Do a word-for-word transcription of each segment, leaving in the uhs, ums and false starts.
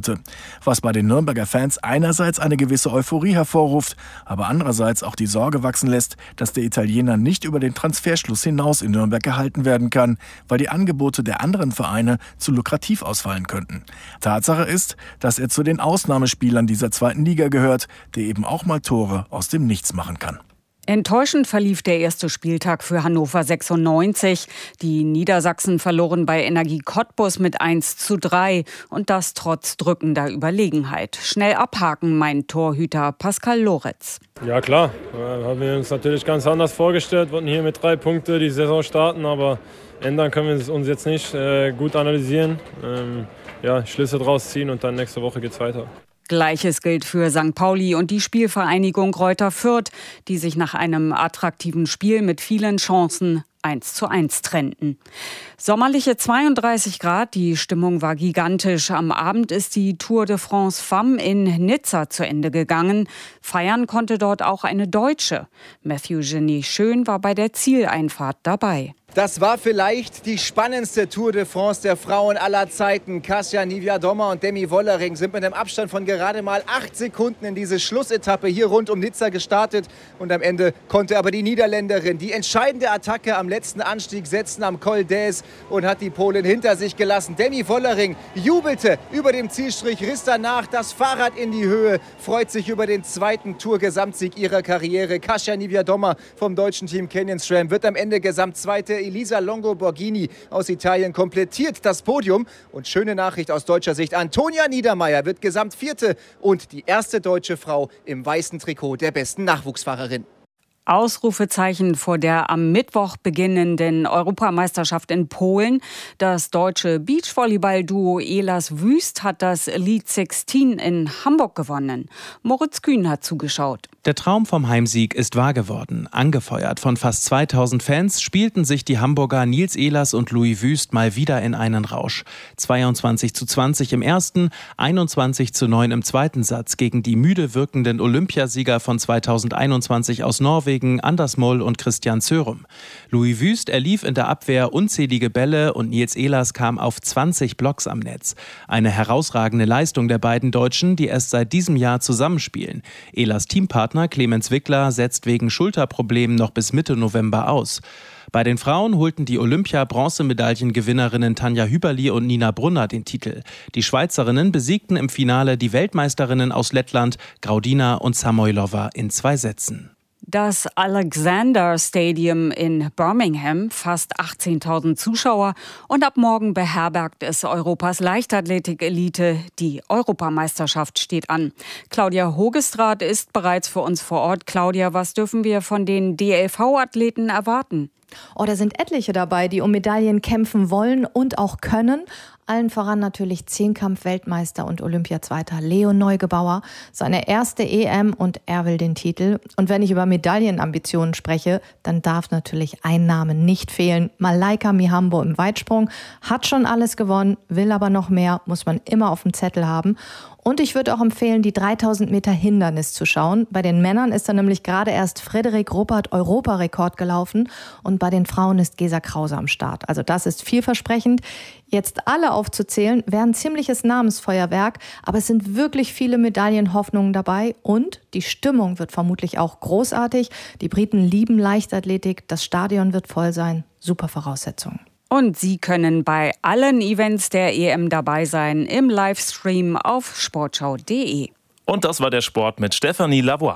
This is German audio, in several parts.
führte. Was bei den Nürnberger Fans einerseits eine gewisse Euphorie hervorruft, aber andererseits auch die Sorge wachsen lässt, dass der Italiener nicht über den Transferschluss hinaus in Nürnberg gehalten werden kann, weil die Angebote der anderen Vereine zu lukrativ ausfallen könnten. Tatsache ist, dass er zu den Ausnahmespielern dieser zweiten Liga gehört, der eben auch mal Tore aus dem Nichts machen kann. Enttäuschend verlief der erste Spieltag für Hannover sechsundneunzig. Die Niedersachsen verloren bei Energie Cottbus mit eins zu drei und das trotz drückender Überlegenheit. Schnell abhaken, meint Torhüter Pascal Loretz. Ja klar, äh, haben wir uns natürlich ganz anders vorgestellt, wollten hier mit drei Punkten die Saison starten, aber ändern können wir es uns jetzt nicht. Äh, gut analysieren, ähm, ja, Schlüsse draus ziehen und dann nächste Woche geht's weiter. Gleiches gilt für Sankt Pauli und die Spielvereinigung Greuther Fürth, die sich nach einem attraktiven Spiel mit vielen Chancen eins zu eins trennten. Sommerliche zweiunddreißig Grad, die Stimmung war gigantisch. Am Abend ist die Tour de France Femme in Nizza zu Ende gegangen. Feiern konnte dort auch eine Deutsche. Matthew Genie Schön war bei der Zieleinfahrt dabei. Das war vielleicht die spannendste Tour de France der Frauen aller Zeiten. Kasia Niewiadoma und Demi Wollering sind mit einem Abstand von gerade mal acht Sekunden in diese Schlussetappe hier rund um Nizza gestartet. Und am Ende konnte aber die Niederländerin die entscheidende Attacke am letzten Anstieg setzen, am Col d'Huez, und hat die Polin hinter sich gelassen. Demi Wollering jubelte über dem Zielstrich, riss danach das Fahrrad in die Höhe, freut sich über den zweiten Tour-Gesamtsieg ihrer Karriere. Kasia Niewiadoma vom deutschen Team Canyon SRAM wird am Ende Gesamtzweite. Elisa Longo Borghini aus Italien komplettiert das Podium. Und schöne Nachricht aus deutscher Sicht: Antonia Niedermeier wird Gesamtvierte und die erste deutsche Frau im weißen Trikot der besten Nachwuchsfahrerin. Ausrufezeichen vor der am Mittwoch beginnenden Europameisterschaft in Polen. Das deutsche Beachvolleyball-Duo Elas Wüst hat das Elite sechzehn in Hamburg gewonnen. Moritz Kühn hat zugeschaut. Der Traum vom Heimsieg ist wahr geworden. Angefeuert von fast zweitausend Fans spielten sich die Hamburger Nils Ehlers und Louis Wüst mal wieder in einen Rausch. zweiundzwanzig zu zwanzig im ersten, einundzwanzig zu neun im zweiten Satz gegen die müde wirkenden Olympiasieger von zweitausendeinundzwanzig aus Norwegen, Anders Moll und Christian Zörum. Louis Wüst erlief in der Abwehr unzählige Bälle und Nils Ehlers kam auf zwanzig Blocks am Netz. Eine herausragende Leistung der beiden Deutschen, die erst seit diesem Jahr zusammenspielen. Ehlers Teampartner Clemens Wickler setzt wegen Schulterproblemen noch bis Mitte November aus. Bei den Frauen holten die Olympia-Bronzemedaillengewinnerinnen Tanja Hüberli und Nina Brunner den Titel. Die Schweizerinnen besiegten im Finale die Weltmeisterinnen aus Lettland, Graudina und Samoilova, in zwei Sätzen. Das Alexander Stadium in Birmingham, fast achtzehntausend Zuschauer, und ab morgen beherbergt es Europas Leichtathletik-Elite. Die Europameisterschaft steht an. Claudia Hogestraat ist bereits für uns vor Ort. Claudia, was dürfen wir von den D L V-Athleten erwarten? Oh, da sind etliche dabei, die um Medaillen kämpfen wollen und auch können. Allen voran natürlich Zehnkampf-Weltmeister und Olympiazweiter Leon Neugebauer. Seine erste E M und er will den Titel. Und wenn ich über Medaillenambitionen spreche, dann darf natürlich ein Name nicht fehlen. Malaika Mihambo im Weitsprung hat schon alles gewonnen, will aber noch mehr, muss man immer auf dem Zettel haben. Und ich würde auch empfehlen, die dreitausend Meter Hindernis zu schauen. Bei den Männern ist da nämlich gerade erst Frederik Ruppert Europarekord gelaufen und bei den Frauen ist Gesa Krause am Start. Also das ist vielversprechend. Jetzt alle aufzuzählen, wäre ein ziemliches Namensfeuerwerk, aber es sind wirklich viele Medaillenhoffnungen dabei und die Stimmung wird vermutlich auch großartig. Die Briten lieben Leichtathletik, das Stadion wird voll sein. Super Voraussetzungen. Und Sie können bei allen Events der E M dabei sein im Livestream auf sportschau punkt de. Und das war der Sport mit Stephanie Lavoie.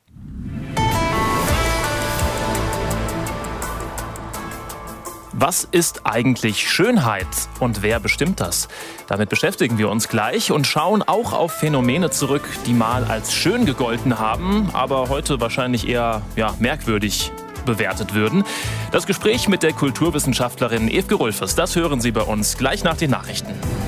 Was ist eigentlich Schönheit und wer bestimmt das? Damit beschäftigen wir uns gleich und schauen auch auf Phänomene zurück, die mal als schön gegolten haben, aber heute wahrscheinlich eher ja, merkwürdig bewertet würden. Das Gespräch mit der Kulturwissenschaftlerin Evke Rulfes, das hören Sie bei uns gleich nach den Nachrichten.